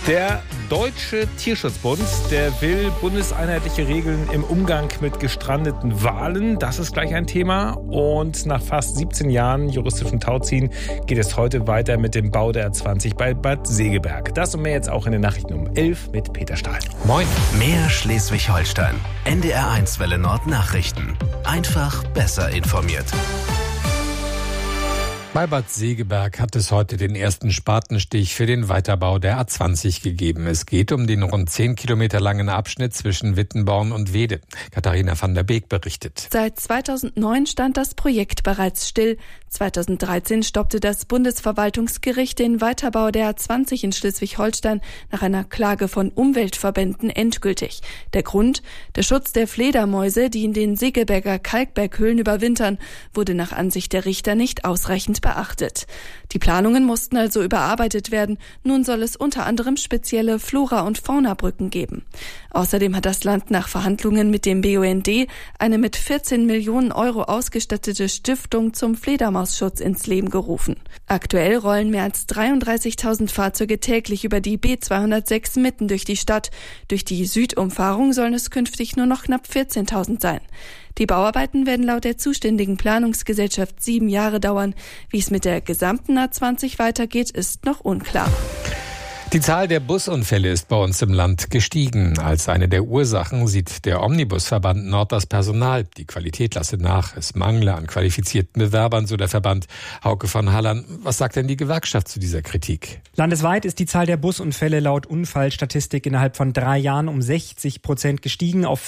Der Deutsche Tierschutzbund, der will bundeseinheitliche Regeln im Umgang mit gestrandeten Walen. Das ist gleich ein Thema. Und nach fast 17 Jahren juristischen Tauziehen geht es heute weiter mit dem Bau der A20 bei Bad Segeberg. Das und mehr jetzt auch in den Nachrichten um 11 mit Peter Stahl. Moin. Mehr Schleswig-Holstein. NDR1 Welle Nord Nachrichten. Einfach besser informiert. Bei Bad Segeberg hat es heute den ersten Spatenstich für den Weiterbau der A20 gegeben. Es geht um den rund 10 Kilometer langen Abschnitt zwischen Wittenborn und Weede. Katharina van der Beek berichtet. Seit 2009 stand das Projekt bereits still. 2013 stoppte das Bundesverwaltungsgericht den Weiterbau der A20 in Schleswig-Holstein nach einer Klage von Umweltverbänden endgültig. Der Grund? Der Schutz der Fledermäuse, die in den Segeberger Kalkberghöhlen überwintern, wurde nach Ansicht der Richter nicht ausreichend beachtet. Die Planungen mussten also überarbeitet werden. Nun soll es unter anderem spezielle Flora- und Faunabrücken geben. Außerdem hat das Land nach Verhandlungen mit dem BUND eine mit 14 Millionen Euro ausgestattete Stiftung zum Fledermausschutz ins Leben gerufen. Aktuell rollen mehr als 33.000 Fahrzeuge täglich über die B206 mitten durch die Stadt. Durch die Südumfahrung sollen es künftig nur noch knapp 14.000 sein. Die Bauarbeiten werden laut der zuständigen Planungsgesellschaft 7 Jahre dauern. Wie es mit der gesamten A20 weitergeht, ist noch unklar. Die Zahl der Busunfälle ist bei uns im Land gestiegen. Als eine der Ursachen sieht der Omnibusverband Nord das Personal. Die Qualität lasse nach. Es mangle an qualifizierten Bewerbern, so der Verband. Hauke von Hallern, was sagt denn die Gewerkschaft zu dieser Kritik? Landesweit ist die Zahl der Busunfälle laut Unfallstatistik innerhalb von 3 Jahren um 60% gestiegen auf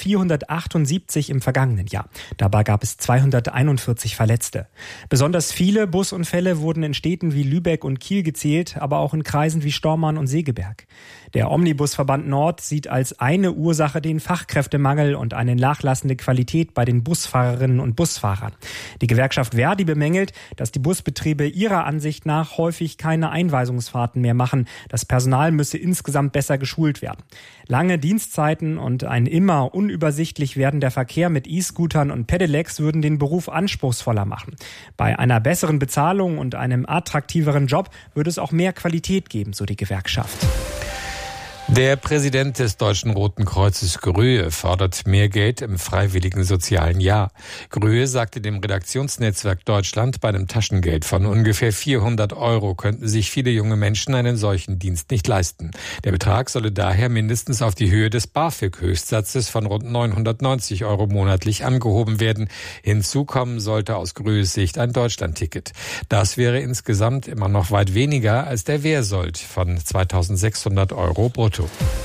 478 im vergangenen Jahr. Dabei gab es 241 Verletzte. Besonders viele Busunfälle wurden in Städten wie Lübeck und Kiel gezählt, aber auch in Kreisen wie Stormarn und Segeberg. Der Omnibusverband Nord sieht als eine Ursache den Fachkräftemangel und eine nachlassende Qualität bei den Busfahrerinnen und Busfahrern. Die Gewerkschaft Verdi bemängelt, dass die Busbetriebe ihrer Ansicht nach häufig keine Einweisungsfahrten mehr machen. Das Personal müsse insgesamt besser geschult werden. Lange Dienstzeiten und ein immer unübersichtlich werdender Verkehr mit E-Scootern und Pedelecs würden den Beruf anspruchsvoller machen. Bei einer besseren Bezahlung und einem attraktiveren Job würde es auch mehr Qualität geben, so die Gewerkschaft. Der Präsident des Deutschen Roten Kreuzes Gröhe fordert mehr Geld im freiwilligen sozialen Jahr. Gröhe sagte dem Redaktionsnetzwerk Deutschland, bei einem Taschengeld von ungefähr 400 € könnten sich viele junge Menschen einen solchen Dienst nicht leisten. Der Betrag solle daher mindestens auf die Höhe des BAföG-Höchstsatzes von rund 990 € monatlich angehoben werden. Hinzu kommen sollte aus Gröhes Sicht ein Deutschlandticket. Das wäre insgesamt immer noch weit weniger als der Wehrsold von 2.600 € brutto.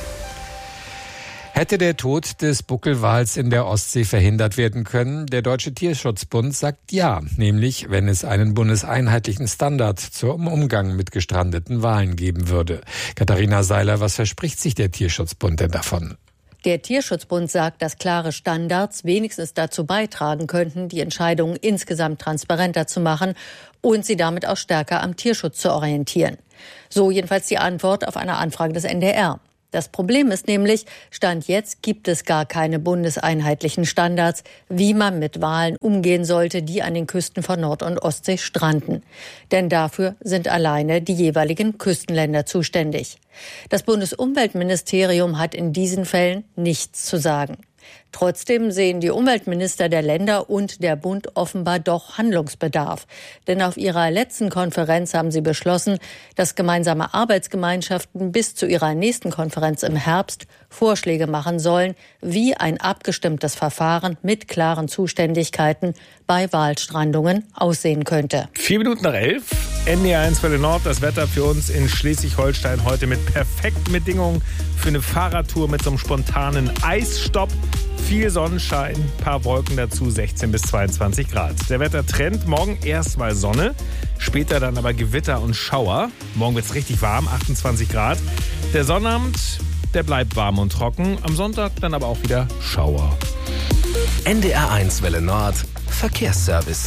Hätte der Tod des Buckelwals in der Ostsee verhindert werden können? Der Deutsche Tierschutzbund sagt ja, nämlich wenn es einen bundeseinheitlichen Standard zum Umgang mit gestrandeten Walen geben würde. Katharina Seiler, was verspricht sich der Tierschutzbund denn davon? Der Tierschutzbund sagt, dass klare Standards wenigstens dazu beitragen könnten, die Entscheidungen insgesamt transparenter zu machen und sie damit auch stärker am Tierschutz zu orientieren. So jedenfalls die Antwort auf eine Anfrage des NDR. Das Problem ist nämlich, Stand jetzt gibt es gar keine bundeseinheitlichen Standards, wie man mit Walen umgehen sollte, die an den Küsten von Nord- und Ostsee stranden. Denn dafür sind alleine die jeweiligen Küstenländer zuständig. Das Bundesumweltministerium hat in diesen Fällen nichts zu sagen. Trotzdem sehen die Umweltminister der Länder und der Bund offenbar doch Handlungsbedarf. Denn auf ihrer letzten Konferenz haben sie beschlossen, dass gemeinsame Arbeitsgemeinschaften bis zu ihrer nächsten Konferenz im Herbst Vorschläge machen sollen, wie ein abgestimmtes Verfahren mit klaren Zuständigkeiten bei Walstrandungen aussehen könnte. 11:04. NDR1 Welle Nord, das Wetter für uns in Schleswig-Holstein heute mit perfekten Bedingungen für eine Fahrradtour mit so einem spontanen Eisstopp. Viel Sonnenschein, paar Wolken dazu, 16 bis 22 Grad. Der Wettertrend, morgen erstmal Sonne, später dann aber Gewitter und Schauer. Morgen wird's richtig warm, 28 Grad. Der Sonnabend, der bleibt warm und trocken. Am Sonntag dann aber auch wieder Schauer. NDR1 Welle Nord, Verkehrsservice.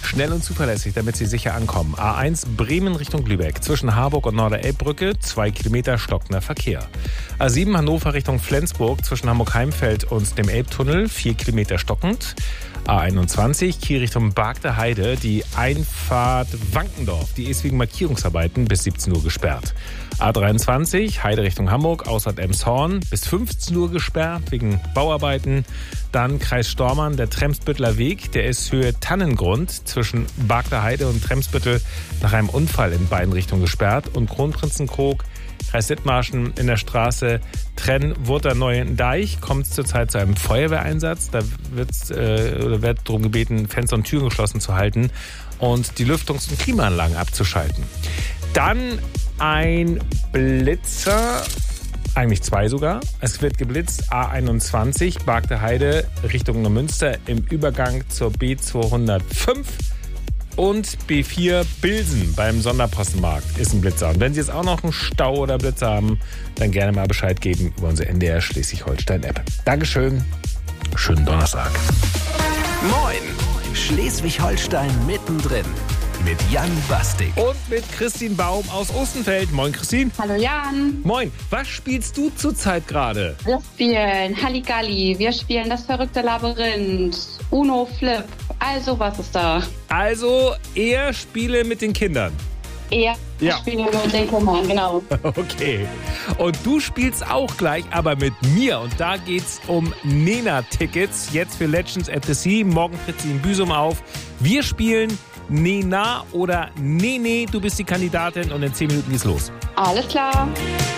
Schnell und zuverlässig, damit Sie sicher ankommen. A1 Bremen Richtung Lübeck. Zwischen Harburg und Norderelbbrücke 2 Kilometer stockender Verkehr. A7 Hannover Richtung Flensburg. Zwischen Hamburg-Heimfeld und dem Elbtunnel 4 Kilometer stockend. A21 Kiel Richtung Bargter Heide. Die Einfahrt Wankendorf. Die ist wegen Markierungsarbeiten bis 17 Uhr gesperrt. A23 Heide Richtung Hamburg, Ausfahrt Elmshorn, bis 15 Uhr gesperrt wegen Bauarbeiten. Dann Kreis Stormann, der Tremsbütteler Weg, der ist Höhe Tannengrund zwischen Bargter Heide und Tremsbüttel nach einem Unfall in beiden Richtungen gesperrt. Und Kronprinzenkrog, Kreis Dithmarschen in der Straße Trenn-Wurter-Neuendeich kommt es zurzeit zu einem Feuerwehreinsatz. Da wird darum gebeten, Fenster und Türen geschlossen zu halten und die Lüftungs- und Klimaanlagen abzuschalten. Dann ein Blitzer, eigentlich 2 sogar. Es wird geblitzt, A21, Bargter Heide Richtung Neumünster im Übergang zur B205 und B4 Bilsen beim Sonderpostenmarkt ist ein Blitzer. Und wenn Sie jetzt auch noch einen Stau oder Blitzer haben, dann gerne mal Bescheid geben über unsere NDR Schleswig-Holstein-App. Dankeschön, schönen Donnerstag. Moin, Schleswig-Holstein mittendrin. Mit Jan Bastik. Und mit Christine Baum aus Ostenfeld. Moin, Christine. Hallo Jan. Moin. Was spielst du zurzeit gerade? Wir spielen Halligalli, wir spielen das verrückte Labyrinth, Uno Flip, also was ist da? Also eher Spiele mit den Kindern. Eher Spiele mit den Kindern, genau. Okay. Und du spielst auch gleich, aber mit mir. Und da geht's um Nena-Tickets. Jetzt für Legends at the Sea. Morgen tritt sie in Büsum auf. Wir spielen Nena oder Nene. Du bist die Kandidatin und in 10 Minuten geht's los. Alles klar.